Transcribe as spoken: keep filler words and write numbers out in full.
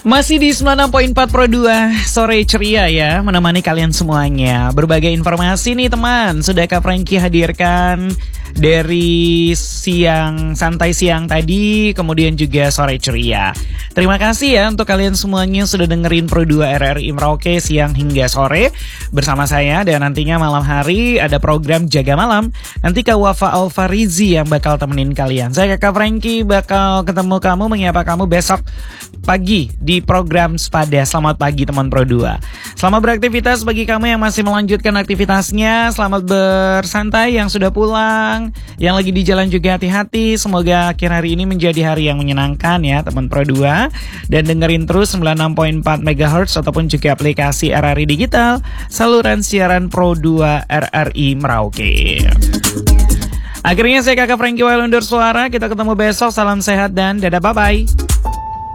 Masih di sembilan puluh enam koma empat Pro dua Sore Ceria ya, menemani kalian semuanya. Berbagai informasi nih teman, sudah Kak Frankie hadirkan dari siang, santai siang tadi, kemudian juga Sore Ceria. Terima kasih ya untuk kalian semuanya sudah dengerin Pro dua R R I Merauke siang hingga sore bersama saya. Dan nantinya malam hari ada program Jaga Malam. Nanti Kak Wafa Alfarizi yang bakal temenin kalian. Saya Kak Frankie bakal ketemu kamu, menyapa kamu besok pagi di program Sepada. Selamat pagi teman Pro dua. Selamat beraktivitas bagi kamu yang masih melanjutkan aktivitasnya. Selamat bersantai yang sudah pulang, yang lagi di jalan juga hati-hati. Semoga akhir hari ini menjadi hari yang menyenangkan ya teman Pro dua. Dan dengerin terus sembilan puluh enam koma empat megahertz ataupun juga aplikasi R R I Digital, saluran siaran Pro dua R R I Merauke. Akhirnya saya Kakak Frankie Wail undur suara. Kita ketemu besok. Salam sehat dan dadah, bye-bye.